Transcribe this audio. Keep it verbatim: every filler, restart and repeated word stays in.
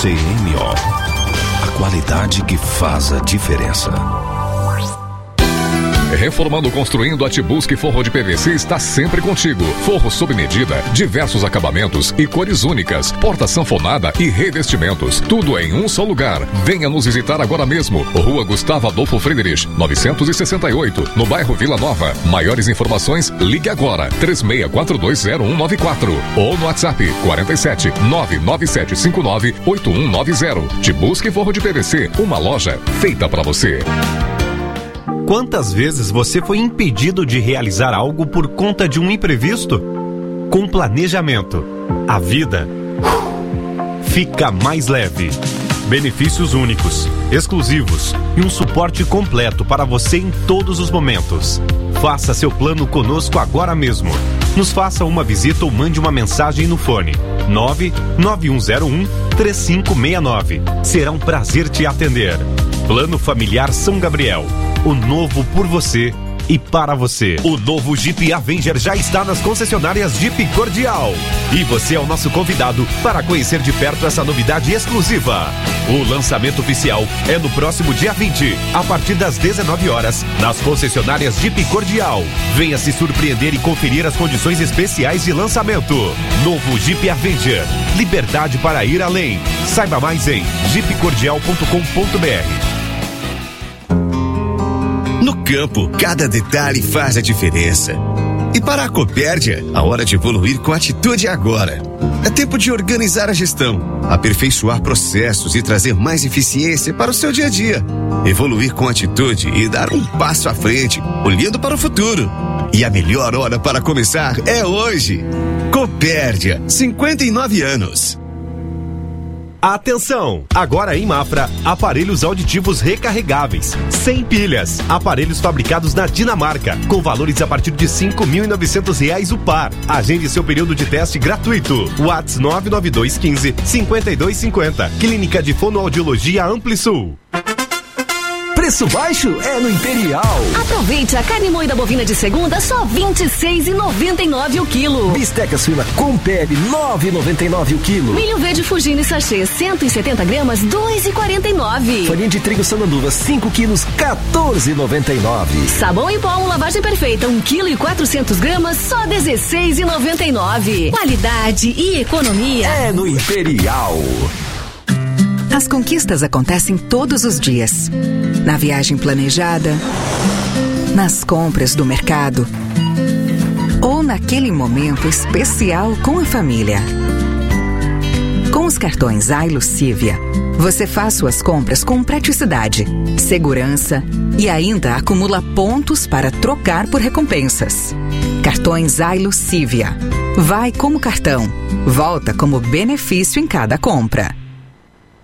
C M O, a qualidade que faz a diferença. Reformando ou construindo, a Tibusque Forro de P V C está sempre contigo. Forro sob medida, diversos acabamentos e cores únicas, porta sanfonada e revestimentos. Tudo em um só lugar. Venha nos visitar agora mesmo. Rua Gustavo Adolfo Friedrich, novecentos e sessenta e oito, no bairro Vila Nova. Maiores informações, ligue agora, três seis quatro dois zero um nove quatro ou no WhatsApp quarenta e sete, nove nove sete cinco nove, oito um nove zero. Tibusque Forro de P V C, uma loja feita para você. Quantas vezes você foi impedido de realizar algo por conta de um imprevisto? Com planejamento, a vida fica mais leve. Benefícios únicos, exclusivos e um suporte completo para você em todos os momentos. Faça seu plano conosco agora mesmo. Nos faça uma visita ou mande uma mensagem no fone nove nove um zero um três cinco seis nove. Será um prazer te atender. Plano Familiar São Gabriel. O novo por você e para você. O novo Jeep Avenger já está nas concessionárias Jeep Cordial. E você é o nosso convidado para conhecer de perto essa novidade exclusiva. O lançamento oficial é no próximo dia vinte, a partir das dezenove horas, nas concessionárias Jeep Cordial. Venha se surpreender e conferir as condições especiais de lançamento. Novo Jeep Avenger. Liberdade para ir além. Saiba mais em jeep cordial ponto com ponto b r. No campo, cada detalhe faz a diferença. E para a Copérdia, a hora de evoluir com atitude é agora. É tempo de organizar a gestão, aperfeiçoar processos e trazer mais eficiência para o seu dia a dia. Evoluir com atitude e dar um passo à frente, olhando para o futuro. E a melhor hora para começar é hoje. Copérdia, cinquenta e nove anos. Atenção! Agora em Mafra, aparelhos auditivos recarregáveis, sem pilhas, aparelhos fabricados na Dinamarca, com valores a partir de cinco mil e novecentos reais o par. Agende seu período de teste gratuito. WhatsApp nove nove dois um cinco, cinco dois cinco zero. Clínica de Fonoaudiologia Amplisul. Preço baixo é no Imperial. Aproveite a carne moída bovina de segunda, só vinte e seis reais e noventa e nove centavos o quilo. Bisteca suína com pele, nove reais e noventa e nove centavos o quilo. Milho verde Fugini sachê, cento e setenta gramas, dois reais e quarenta e nove centavos. Farinha de trigo Sananduva, cinco quilos, quatorze reais e noventa e nove centavos. Sabão em pó, lavagem perfeita, um quilo e quatrocentas gramas, só dezesseis reais e noventa e nove centavos. Qualidade e economia é no Imperial. As conquistas acontecem todos os dias. Na viagem planejada, nas compras do mercado ou naquele momento especial com a família. Com os cartões iLucívia, você faz suas compras com praticidade, segurança e ainda acumula pontos para trocar por recompensas. Cartões iLucívia. Vai como cartão, volta como benefício em cada compra.